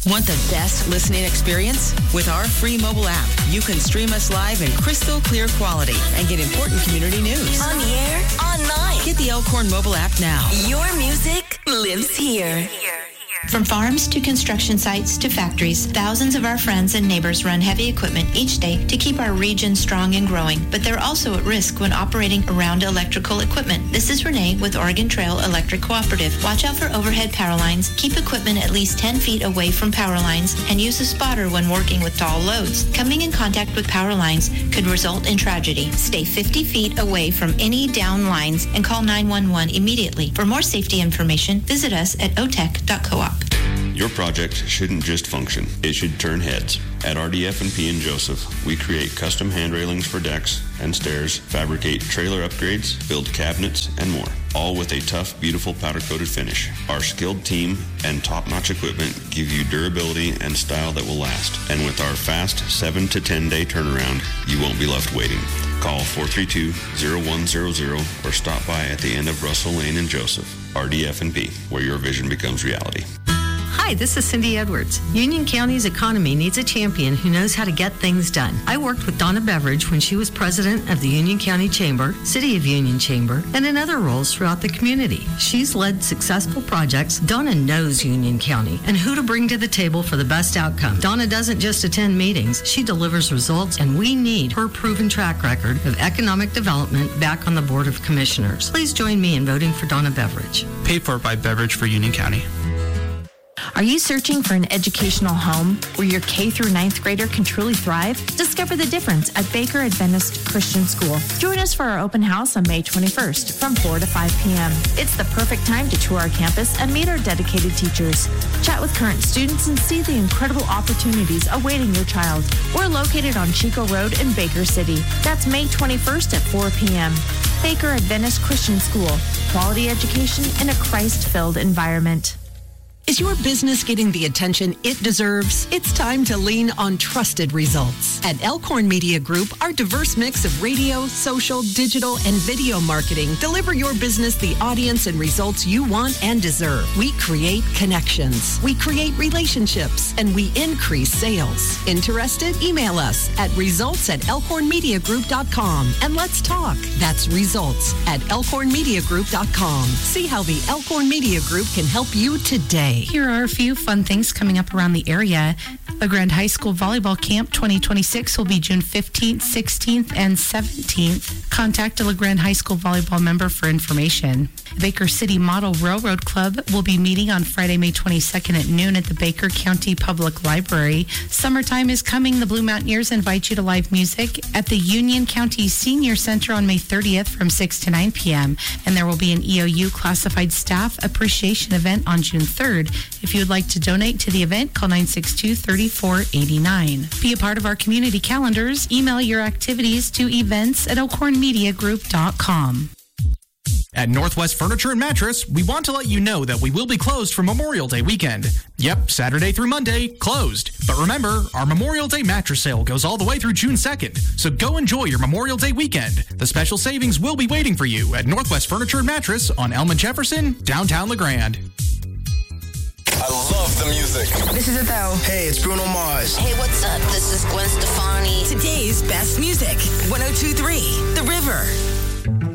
Want the best listening experience? With our free mobile app, you can stream us live in crystal clear quality and get important community news. On the air, online. Get the Elkhorn mobile app now. Your music lives here. From farms to construction sites to factories, thousands of our friends and neighbors run heavy equipment each day to keep our region strong and growing, but they're also at risk when operating around electrical equipment. This is Renee with Oregon Trail Electric Cooperative. Watch out for overhead power lines, keep equipment at least 10 feet away from power lines, and use a spotter when working with tall loads. Coming in contact with power lines could result in tragedy. Stay 50 feet away from any down lines and call 911 immediately. For more safety information, visit us at otech.coop. Your project shouldn't just function. It should turn heads. At RDF&P in Joseph, we create custom hand railings for decks and stairs, fabricate trailer upgrades, build cabinets, and more, all with a tough, beautiful powder-coated finish. Our skilled team and top-notch equipment give you durability and style that will last. And with our fast 7 to 10 day turnaround, you won't be left waiting. Call 432-0100 or stop by at the end of Russell Lane in Joseph. RDF&P, where your vision becomes reality. Hi, this is Cindy Edwards. Union County's economy needs a champion who knows how to get things done. I worked with Donna Beveridge when she was president of the Union County Chamber, City of Union Chamber, and in other roles throughout the community. She's led successful projects. Donna knows Union County and who to bring to the table for the best outcome. Donna doesn't just attend meetings, she delivers results, and we need her proven track record of economic development back on the Board of Commissioners. Please join me in voting for Donna Beveridge. Paid for by Beveridge for Union County. Are you searching for an educational home where your K through 9th grader can truly thrive? Discover the difference at Baker Adventist Christian School. Join us for our open house on May 21st from 4 to 5 p.m. It's the perfect time to tour our campus and meet our dedicated teachers. Chat with current students and see the incredible opportunities awaiting your child. We're located on Chico Road in Baker City. That's May 21st at 4 p.m. Baker Adventist Christian School. Quality education in a Christ-filled environment. Is your business getting the attention it deserves? It's time to lean on trusted results. At Elkhorn Media Group, our diverse mix of radio, social, digital, and video marketing deliver your business the audience and results you want and deserve. We create connections, we create relationships, and we increase sales. Interested? Email us at results@elkhornmediagroup.com and let's talk. That's results@elkhornmediagroup.com. See how the Elkhorn Media Group can help you today. Here are a few fun things coming up around the area. LeGrand High School Volleyball Camp 2026 will be June 15th, 16th, and 17th. Contact a LeGrand High School volleyball member for information. The Baker City Model Railroad Club will be meeting on Friday, May 22nd at noon at the Baker County Public Library. Summertime is coming. The Blue Mountaineers invite you to live music at the Union County Senior Center on May 30th from 6 to 9 p.m. And there will be an EOU Classified Staff Appreciation event on June 3rd. If you would like to donate to the event, call 962-3489. Be a part of our community calendars. Email your activities to events@elkhornmediagroup.com. At Northwest Furniture and Mattress, we want to let you know that we will be closed for Memorial Day weekend. Yep, Saturday through Monday, closed. But remember, our Memorial Day mattress sale goes all the way through June 2nd, so go enjoy your Memorial Day weekend. The special savings will be waiting for you at Northwest Furniture and Mattress on Elm and Jefferson, downtown LeGrand. I love the music. This is Adele. Hey, it's Bruno Mars. Hey, what's up? This is Gwen Stefani. Today's best music. 102.3 The River.